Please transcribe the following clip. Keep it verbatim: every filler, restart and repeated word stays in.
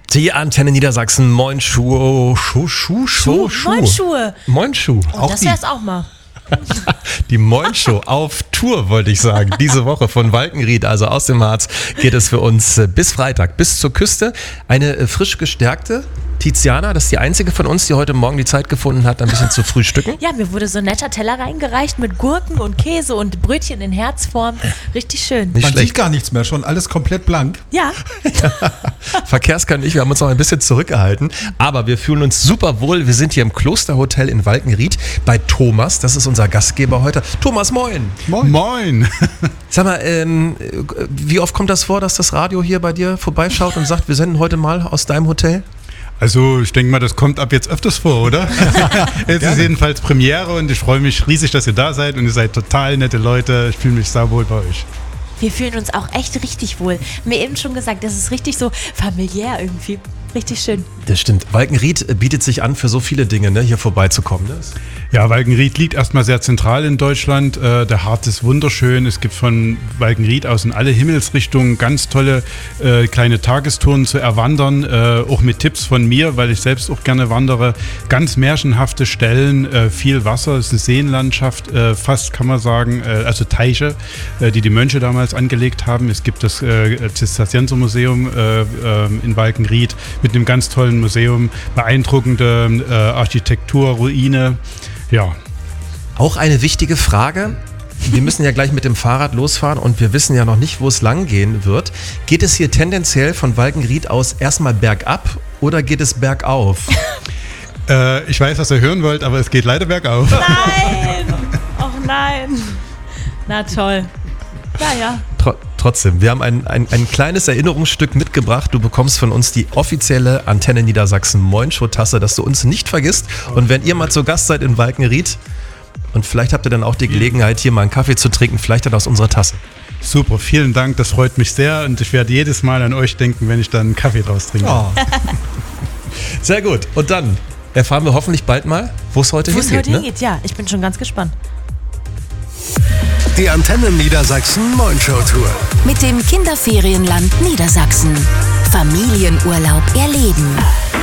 Die Antenne Niedersachsen, Moin Schuh, Schuh, Schuh, Schuh, Schuh. Moin Schuhe. Moin Schuh. Oh, das wär's auch mal. Die Moin Show auf Tour, wollte ich sagen. Diese Woche von Walkenried, also aus dem Harz, geht es für uns bis Freitag, bis zur Küste. Eine frisch gestärkte Tiziana, das ist die einzige von uns, die heute Morgen die Zeit gefunden hat, ein bisschen zu frühstücken. Ja, mir wurde so ein netter Teller reingereicht mit Gurken und Käse und Brötchen in Herzform. Richtig schön. Nicht Man schlecht. sieht gar nichts mehr, schon alles komplett blank. Ja. Verkehrskern und ich, wir haben uns noch ein bisschen zurückgehalten, aber wir fühlen uns super wohl. Wir sind hier im Klosterhotel in Walkenried bei Thomas, das ist unser Gastgeber heute. Thomas, moin. Moin. Moin. Sag mal, ähm, wie oft kommt das vor, dass das Radio hier bei dir vorbeischaut und sagt, wir senden heute mal aus deinem Hotel? Also ich denke mal, das kommt ab jetzt öfters vor, oder? Es ist jedenfalls Premiere und ich freue mich riesig, dass ihr da seid und ihr seid total nette Leute. Ich fühle mich sauwohl bei euch. Wir fühlen uns auch echt richtig wohl. Mir eben schon gesagt, das ist richtig so familiär irgendwie. Richtig schön. Das stimmt. Walkenried bietet sich an, für so viele Dinge, ne, hier vorbeizukommen. Ne? Ja, Walkenried liegt erstmal sehr zentral in Deutschland. Äh, der Harz ist wunderschön. Es gibt von Walkenried aus in alle Himmelsrichtungen ganz tolle äh, kleine Tagestouren zu erwandern. Äh, auch mit Tipps von mir, weil ich selbst auch gerne wandere. Ganz märchenhafte Stellen, äh, viel Wasser. Es ist eine Seenlandschaft, äh, fast kann man sagen, äh, also Teiche, äh, die die Mönche damals angelegt haben. Es gibt das äh, Zisterziensermuseum äh, äh, in Walkenried mit einem ganz tollen Museum, beeindruckende äh, Architektur, Ruine. Ja. Auch eine wichtige Frage. Wir müssen ja gleich mit dem Fahrrad losfahren und wir wissen ja noch nicht, wo es lang gehen wird. Geht es hier tendenziell von Walkenried aus erstmal bergab oder geht es bergauf? Äh, ich weiß, was ihr hören wollt, aber es geht leider bergauf. Nein! Och nein. Na toll. Naja. Tr- trotzdem, wir haben ein, ein, ein kleines Erinnerungsstück mitgebracht. Du bekommst von uns die offizielle Antenne Niedersachsen Moin Show Tasse, dass du uns nicht vergisst. Und wenn ihr mal zu Gast seid in Walkenried und vielleicht habt ihr dann auch die Gelegenheit, hier mal einen Kaffee zu trinken, vielleicht dann aus unserer Tasse. Super, vielen Dank, das freut mich sehr und ich werde jedes Mal an euch denken, wenn ich dann einen Kaffee draus trinke. Oh. Sehr gut. Und dann erfahren wir hoffentlich bald mal, wo es heute Wo es hingeht. heute Ne? hingeht, ja. Ich bin schon ganz gespannt. Die Antenne Niedersachsen Moin Show Tour. Mit dem Kinderferienland Niedersachsen. Familienurlaub erleben.